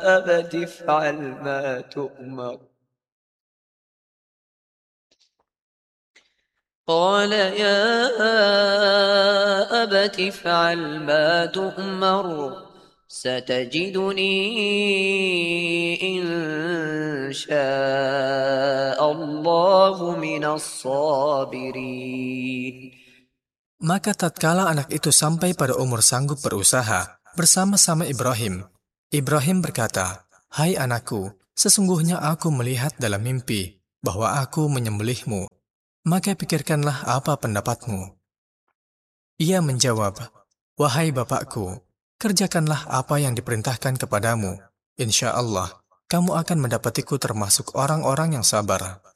أبت افعل ما تؤمر قال يا أبت افعل ما تؤمر ستجدني إن شاء الله من الصابرين. Maka tatkala anak itu sampai pada umur sanggup berusaha bersama-sama Ibrahim, Ibrahim berkata, "Hai anakku, sesungguhnya aku melihat dalam mimpi bahwa aku menyembelihmu. Maka pikirkanlah apa pendapatmu." Ia menjawab, "Wahai bapakku, kerjakanlah apa yang diperintahkan kepadamu. Insya Allah, kamu akan mendapatiku termasuk orang-orang yang sabar."